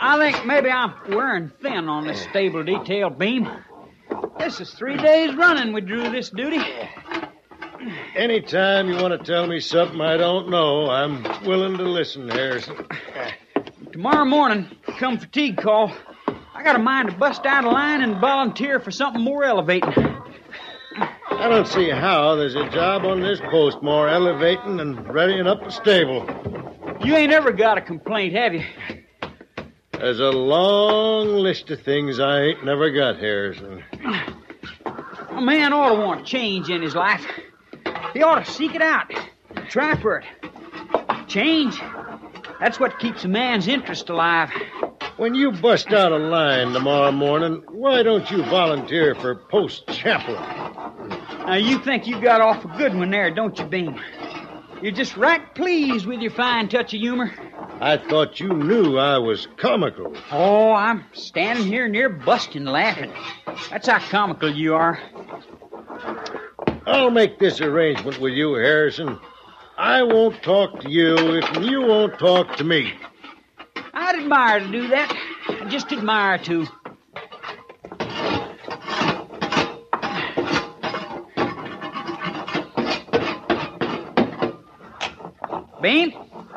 I think maybe I'm wearing thin on this stable detail, Beam. This is 3 days running we drew this duty. Anytime you want to tell me something I don't know, I'm willing to listen, Harrison. Tomorrow morning, come fatigue call, I got a mind to bust out of line and volunteer for something more elevating. I don't see how there's a job on this post more elevating than readying up a stable. You ain't ever got a complaint, have you? There's a long list of things I ain't never got, Harrison. A man ought to want change in his life. He ought to seek it out, try for it. Change, that's what keeps a man's interest alive. When you bust out of line tomorrow morning, why don't you volunteer for post chaplain? Now, you think you got off a good one there, don't you, Beam? You're just right pleased with your fine touch of humor. I thought you knew I was comical. Oh, I'm standing here near busting laughing. That's how comical you are. I'll make this arrangement with you, Harrison. I won't talk to you if you won't talk to me. I'd admire to do that. I just admire to. Beam?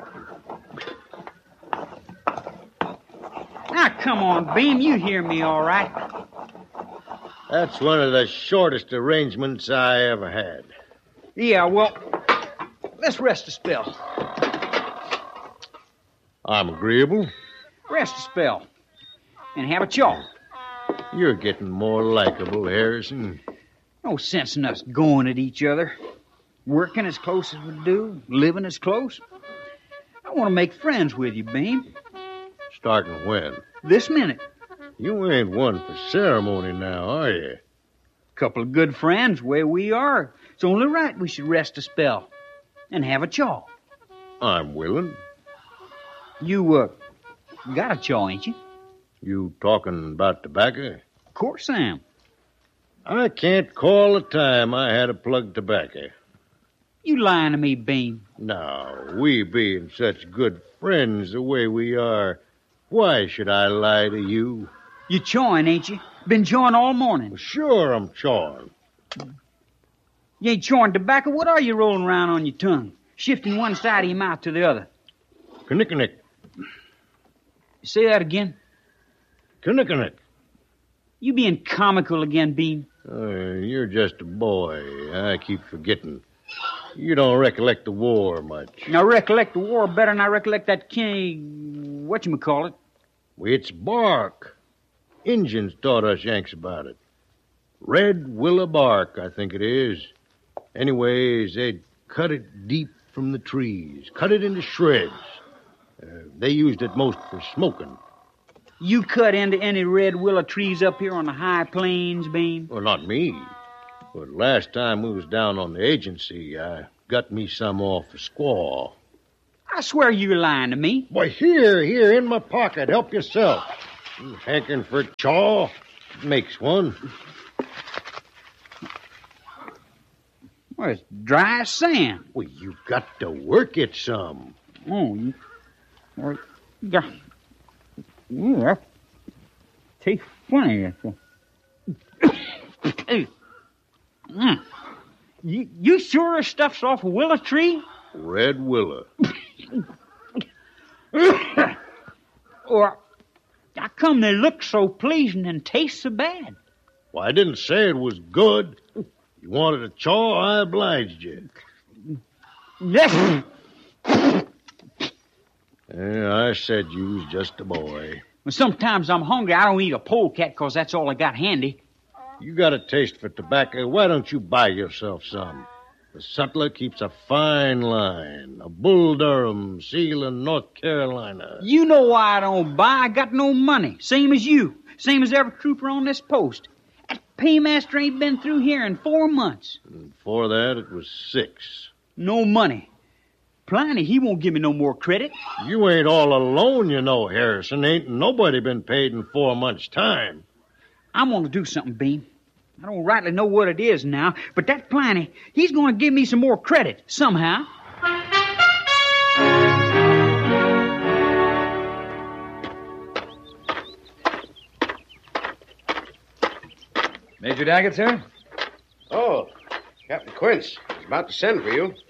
Now, come on, Beam. You hear me all right. That's one of the shortest arrangements I ever had. Yeah, well, let's rest a spell. I'm agreeable. Rest a spell. And have a chaw. You're getting more likable, Harrison. No sense in us going at each other. Working as close as we do, living as close. I want to make friends with you, Beam. Starting when? This minute. You ain't one for ceremony now, are you? Couple of good friends, where we are. It's only right we should rest a spell. And have a chaw. I'm willing. You, got a chaw, ain't you? You talking about tobacco? Of course I am. I can't call the time I had a plug tobacco. You lying to me, Beam. Now, we being such good friends the way we are, why should I lie to you? You chawing, ain't you? Been chawing all morning. Well, sure I'm chawing. You ain't chawing tobacco. What are you rolling around on your tongue? Shifting one side of your mouth to the other. Kinnikinnick. Say that again. Kinnikinnick. You being comical again, Beam. You're just a boy. I keep forgetting. You don't recollect the war much. Now, recollect the war better than I recollect that whatchamacallit. It's bark. Injuns taught us Yanks about it. Red willow bark, I think it is. Anyways, they'd cut it deep from the trees, cut it into shreds. They used it most for smoking. You cut into any red willow trees up here on the high plains, Beam? Well, not me. But last time we was down on the agency, I got me some off a squaw. I swear you're lying to me. Why, here, in my pocket. Help yourself. You hankering for a chaw? Makes one. Well, it's dry as sand. Well, you got to work it some. Oh, yeah. Tastes funny. You sure this stuff's off a willow tree? Red willow. Or how come they look so pleasing and taste so bad? Well, I didn't say it was good. You wanted a chaw, I obliged you. Yes. I said you was just a boy. Well, sometimes I'm hungry. I don't eat a polecat because that's all I got handy. You got a taste for tobacco. Why don't you buy yourself some? The sutler keeps a fine line. A Bull Durham, seal in North Carolina. You know why I don't buy. I got no money. Same as you. Same as every trooper on this post. That paymaster ain't been through here in 4 months. And before that, it was 6. No money. Pliny, he won't give me no more credit. You ain't all alone, you know, Harrison. Ain't nobody been paid in 4 months' time. I'm going to do something, Beam. I don't rightly know what it is now, but that Pliny, he's going to give me some more credit, somehow. Major Daggett, sir? Oh, Captain Quince. I was about to send for you.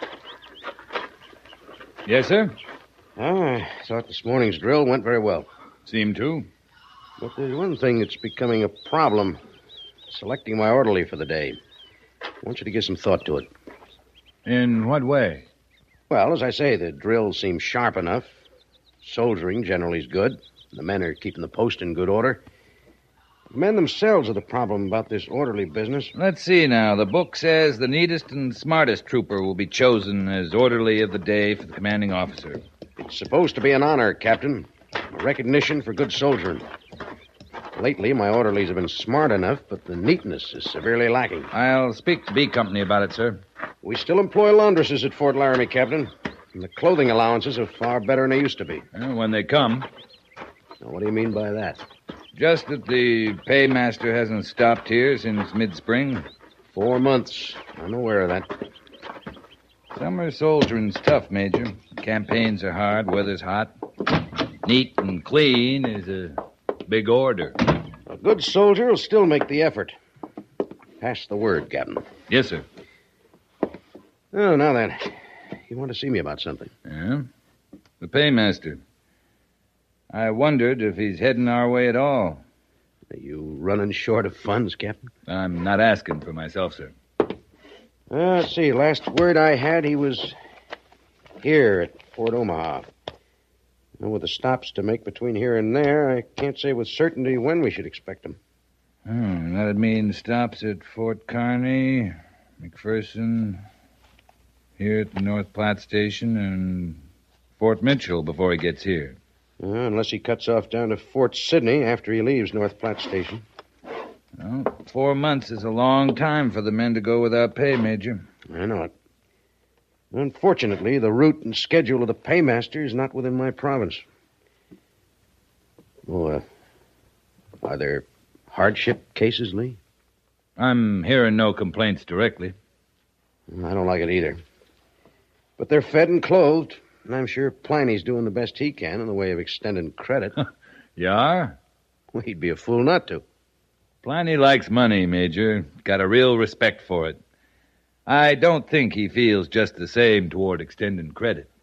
Yes, sir? I thought this morning's drill went very well. Seem to. But there's one thing that's becoming a problem. Selecting my orderly for the day. I want you to give some thought to it. In what way? Well, as I say, the drill seems sharp enough. Soldiering generally is good. The men are keeping the post in good order. The men themselves are the problem about this orderly business. Let's see now. The book says the neatest and smartest trooper will be chosen as orderly of the day for the commanding officer. It's supposed to be an honor, Captain. A recognition for good soldiering. Lately, my orderlies have been smart enough, but the neatness is severely lacking. I'll speak to B Company about it, sir. We still employ laundresses at Fort Laramie, Captain. And the clothing allowances are far better than they used to be. When they come. Now, what do you mean by that? Just that the paymaster hasn't stopped here since mid-spring. 4 months. I'm aware of that. Summer soldiering's tough, Major. Campaigns are hard, weather's hot. Neat and clean is a big order. A good soldier will still make the effort. Pass the word, Captain. Yes, sir. Oh, now then. You want to see me about something? Yeah? The paymaster. I wondered if he's heading our way at all. Are you running short of funds, Captain? I'm not asking for myself, sir. Let's see. Last word I had, he was here at Fort Omaha. And with the stops to make between here and there, I can't say with certainty when we should expect him. That'd mean stops at Fort Kearney, McPherson, here at the North Platte Station, and Fort Mitchell before he gets here. Unless he cuts off down to Fort Sidney after he leaves North Platte Station. Well, 4 months is a long time for the men to go without pay, Major. I know it. Unfortunately, the route and schedule of the paymaster is not within my province. Oh, are there hardship cases, Lee? I'm hearing no complaints directly. I don't like it either. But they're fed and clothed, and I'm sure Planny's doing the best he can in the way of extending credit. You are? Well, he'd be a fool not to. Planny likes money, Major. Got a real respect for it. I don't think he feels just the same toward extending credit.